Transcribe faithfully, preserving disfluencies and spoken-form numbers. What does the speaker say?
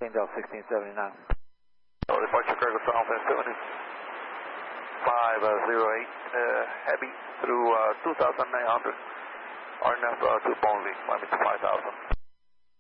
change out sixteen seventy-nine. So departure cargo Southwest seventy-five oh eight, uh, heavy through uh, two thousand nine hundred, R N F uh, two Bonley, climbing to five thousand.